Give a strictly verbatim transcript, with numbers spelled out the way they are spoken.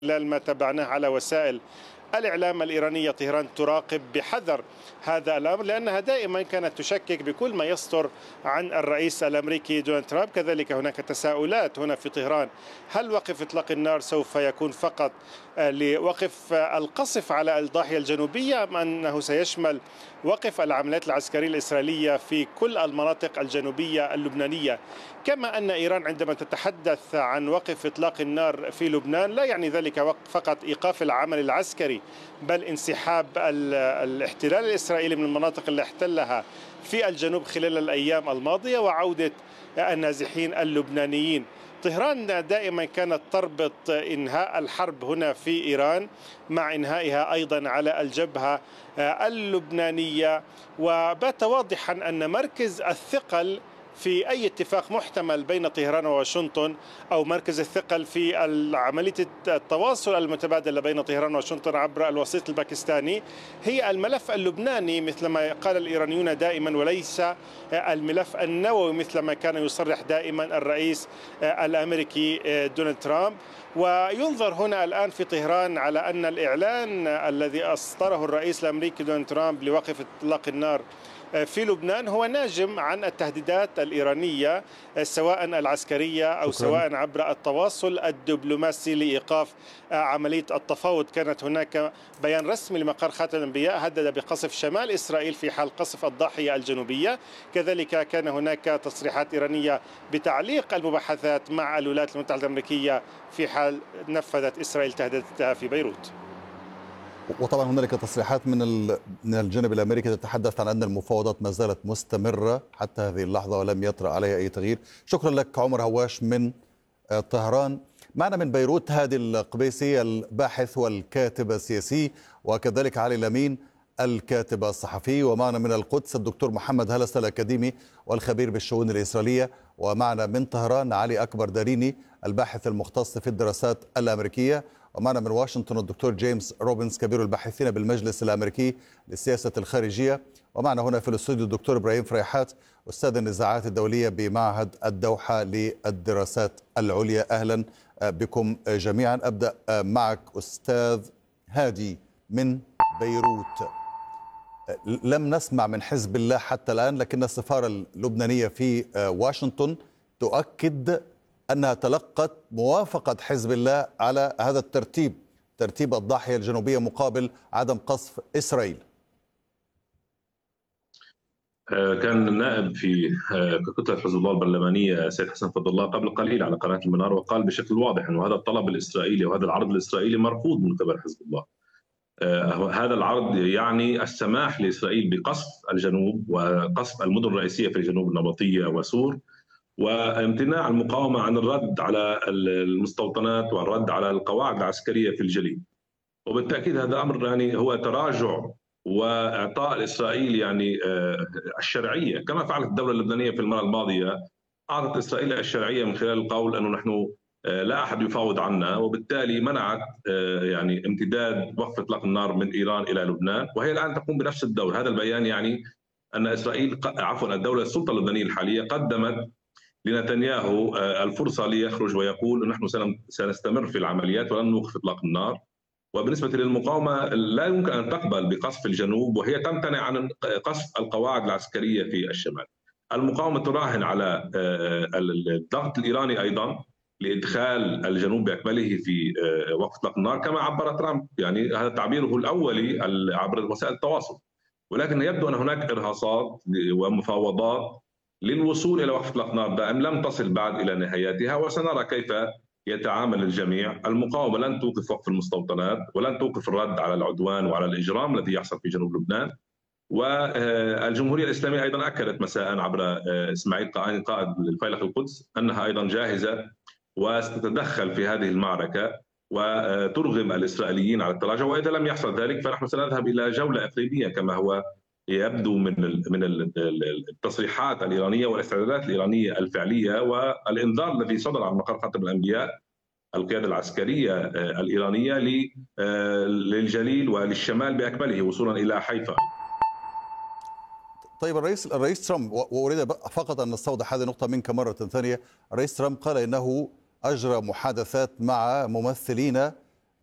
خلال ما تابعناه على وسائل الإعلام الإيرانية، طهران تراقب بحذر هذا الأمر، لأنها دائما كانت تشكك بكل ما يصدر عن الرئيس الأمريكي دونالد ترامب. كذلك هناك تساؤلات هنا في طهران، هل وقف إطلاق النار سوف يكون فقط لوقف القصف على الضاحية الجنوبية، أم أنه سيشمل وقف العمليات العسكرية الإسرائيلية في كل المناطق الجنوبية اللبنانية؟ كما أن إيران عندما تتحدث عن وقف إطلاق النار في لبنان لا يعني ذلك فقط إيقاف العمل العسكري، بل انسحاب الاحتلال الإسرائيلي من المناطق اللي احتلها في الجنوب خلال الأيام الماضية وعودة النازحين اللبنانيين. طهران دائما كانت تربط إنهاء الحرب هنا في إيران مع إنهائها أيضا على الجبهة اللبنانية، وبات واضحا أن مركز الثقل في أي اتفاق محتمل بين طهران وواشنطن أو مركز الثقل في عملية التواصل المتبادل بين طهران وواشنطن عبر الوسيط الباكستاني هي الملف اللبناني مثل ما قال الإيرانيون دائما، وليس الملف النووي مثل ما كان يصرح دائما الرئيس الأمريكي دونالد ترامب. وينظر هنا الآن في طهران على أن الإعلان الذي أصدره الرئيس الأمريكي دونالد ترامب لوقف إطلاق النار في لبنان هو ناجم عن التهديدات الإيرانية سواء العسكرية أو شكرا. سواء عبر التواصل الدبلوماسي لإيقاف عملية التفاوض. كانت هناك بيان رسمي لمقر خاتم الأنبياء هدد بقصف شمال إسرائيل في حال قصف الضاحية الجنوبية. كذلك كان هناك تصريحات إيرانية بتعليق المباحثات مع الولايات المتحدة الأمريكية في حال نفذت إسرائيل تهديداتها في بيروت. وطبعا هنالك تصريحات من من الجانب الامريكي تتحدث عن ان المفاوضات ما زالت مستمره حتى هذه اللحظه ولم يطرأ عليها اي تغيير. شكرا لك عمر هواش من طهران. معنا من بيروت هادي القبيسي الباحث والكاتب السياسي، وكذلك علي لمين الكاتب الصحفي، ومعنا من القدس الدكتور محمد هلس الأكاديمي والخبير بالشؤون الإسرائيلية، ومعنا من طهران علي أكبر داريني الباحث المختص في الدراسات الأمريكية، ومعنا من واشنطن الدكتور جيمس روبنز كبير الباحثين بالمجلس الأمريكي للسياسة الخارجية، ومعنا هنا في الاستوديو الدكتور إبراهيم فريحات أستاذ النزاعات الدولية بمعهد الدوحة للدراسات العليا. أهلا بكم جميعا. أبدأ معك أستاذ هادي من بيروت. لم نسمع من حزب الله حتى الآن، لكن السفارة اللبنانية في واشنطن تؤكد أنها تلقت موافقة حزب الله على هذا الترتيب، ترتيب الضاحية الجنوبية مقابل عدم قصف إسرائيل. كان النائب في كتلة حزب الله البرلمانية سيد حسن فضل الله قبل قليل على قناة المنار وقال بشكل واضح أن هذا الطلب الإسرائيلي وهذا العرض الإسرائيلي مرفوض من قبل حزب الله. هذا العرض يعني السماح لإسرائيل بقصف الجنوب وقصف المدن الرئيسية في الجنوب النبطية وسور، وامتناع المقاومة عن الرد على المستوطنات والرد على القواعد العسكرية في الجليد. وبالتأكيد هذا أمر يعني هو تراجع وإعطاء لإسرائيل يعني الشرعية كما فعلت الدولة اللبنانية في المرة الماضية. أعطت إسرائيل الشرعية من خلال القول أنه نحن لا أحد يفاوض عنا، وبالتالي منعت يعني امتداد وقف إطلاق النار من إيران إلى لبنان، وهي الآن تقوم بنفس الدور. هذا البيان يعني أن إسرائيل عفوا الدولة السلطة اللبنانية الحالية قدمت لنتنياهو الفرصة ليخرج ويقول نحن سنستمر في العمليات ولن نوقف إطلاق النار. وبالنسبة للمقاومة لا يمكن أن تقبل بقصف الجنوب وهي تمتنع عن قصف القواعد العسكرية في الشمال. المقاومة تراهن على الضغط الإيراني أيضا لإدخال الجنوب بأكمله في وقف إطلاق النار كما عبر ترامب، يعني هذا تعبيره الأولي عبر وسائل التواصل. ولكن يبدو أن هناك إرهاصات ومفاوضات للوصول إلى وقف إطلاق النار دائم لم تصل بعد إلى نهايتها، وسنرى كيف يتعامل الجميع. المقاومة لن توقف وقف المستوطنات ولن توقف الرد على العدوان وعلى الإجرام الذي يحصل في جنوب لبنان. والجمهورية الإسلامية أيضا أكدت مساء عبر إسماعيل قائني قائد الفيلق القدس أنها أيضا جاهزة وستتدخل في هذه المعركة وترغم الإسرائيليين على التراجع، وإذا لم يحصل ذلك فنحن سنذهب إلى جولة إقليمية كما هو يبدو من من التصريحات الإيرانية والاستعدادات الإيرانية الفعلية والإنذار الذي صدر عن مقر خاتم الأنبياء القيادة العسكرية الإيرانية للجليل وللشمال بأكمله وصولا إلى حيفا. طيب الرئيس الرئيس ترامب، وأريد فقط أن نستوضح هذه النقطة منك مرة ثانية، الرئيس ترامب قال إنه أجرى محادثات مع ممثلين